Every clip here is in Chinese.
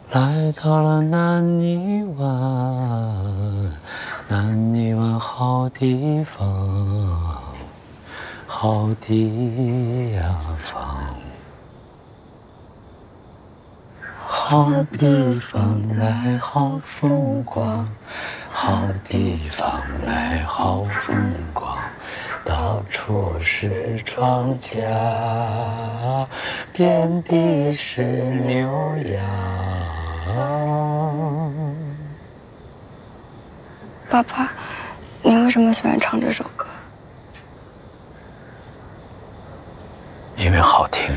来到了南泥湾，南泥湾好地方，好地方，好地方来好风光，好地方来好风光，到处是庄稼，遍地是牛羊。 爸爸，你为什么喜欢唱这首歌？ 因为好听。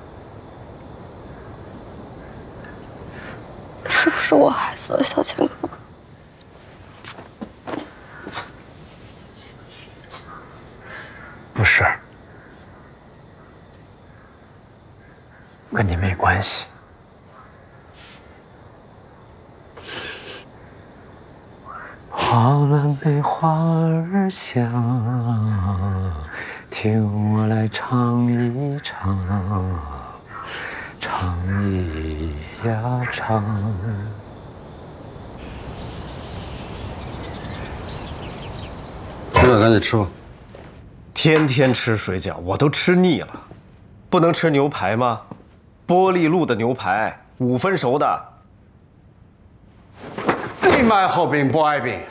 是不是我害死了小千哥哥？ 不是，跟你没关系。花篮里花儿香，听我来唱一唱，唱一呀唱。 吃吧，赶紧吃吧。 天天吃水饺，我都吃腻了。不能吃牛排吗？玻璃路的牛排，5分熟的。 你买好饼不爱饼？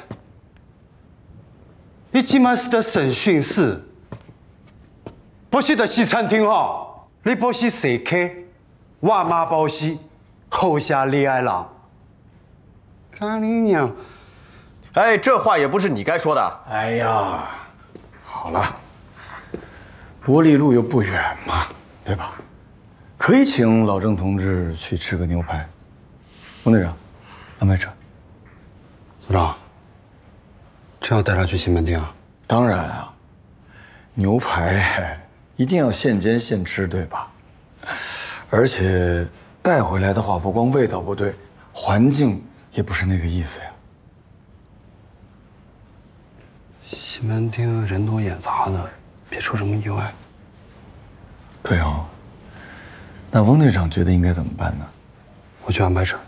你今晚是在审讯室，不是在西餐厅哈？你不是社客，我妈不是后下恋爱郎。看你娘！ 哎，这话也不是你该说的。 哎呀，好了，玻璃路又不远嘛，对吧？可以请老郑同志去吃个牛排。翁队长，安排车。 组长，真要带他去西门町啊？ 当然啊，牛排一定要现煎现吃，对吧？而且带回来的话，不光味道不对，环境也不是那个意思呀。 西门町人多眼杂的，别出什么意外。 对哦，那翁队长觉得应该怎么办呢？ 我去安排车。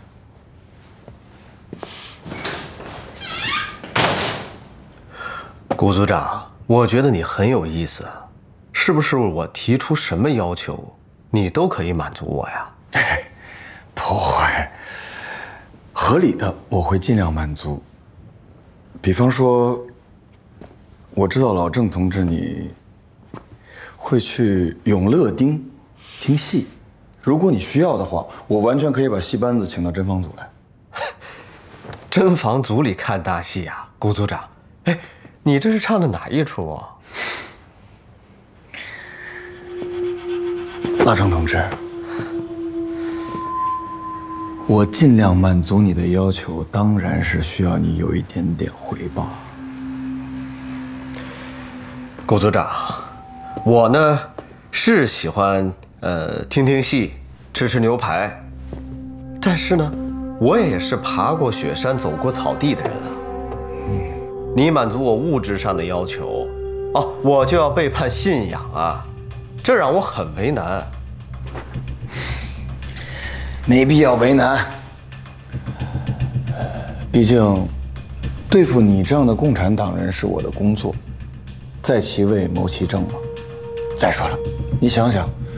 谷组长，我觉得你很有意思，是不是我提出什么要求，你都可以满足我呀？ 哎，不会，合理的我会尽量满足。比方说，我知道老郑同志你会去永乐町听戏，如果你需要的话，我完全可以把戏班子请到侦防组来。 侦防组里看大戏呀，谷组长，哎，你这是唱的哪一出啊？ 老郑同志，我尽量满足你的要求，当然是需要你有一点点回报。 谷组长，我呢是喜欢听听戏，吃吃牛排，但是呢，我也是爬过雪山、走过草地的人啊。你满足我物质上的要求，哦，我就要背叛信仰啊，这让我很为难。 没必要为难。毕竟，对付你这样的共产党人是我的工作，在其位谋其政嘛。再说了，你想想，